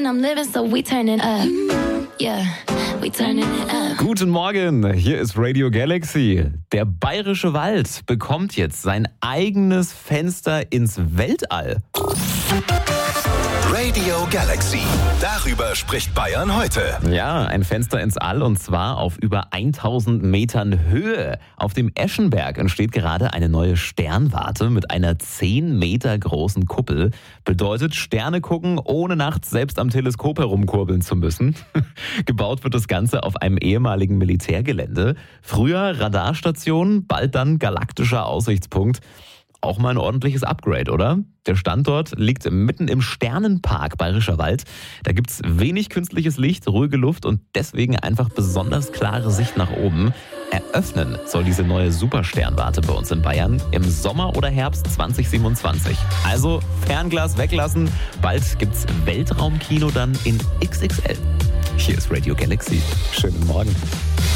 and I'm living, so we turning up. Yeah, we turning it up. Guten Morgen, hier ist Radio Galaxy. Der Bayerische Wald bekommt jetzt sein eigenes Fenster ins Weltall. Radio Galaxy. Darüber spricht Bayern heute. Ja, ein Fenster ins All und zwar auf über 1000 Metern Höhe. Auf dem Eschenberg entsteht gerade eine neue Sternwarte mit einer 10 Meter großen Kuppel. Bedeutet Sterne gucken, ohne nachts selbst am Teleskop herumkurbeln zu müssen. Gebaut wird das Ganze auf einem ehemaligen Militärgelände. Früher Radarstation, bald dann galaktischer Aussichtspunkt. Auch mal ein ordentliches Upgrade, oder? Der Standort liegt mitten im Sternenpark Bayerischer Wald. Da gibt's wenig künstliches Licht, ruhige Luft und deswegen einfach besonders klare Sicht nach oben. Eröffnen soll diese neue Supersternwarte bei uns in Bayern im Sommer oder Herbst 2027. Also Fernglas weglassen, bald gibt's Weltraumkino dann in XXL. Hier ist Radio Galaxy. Schönen Morgen.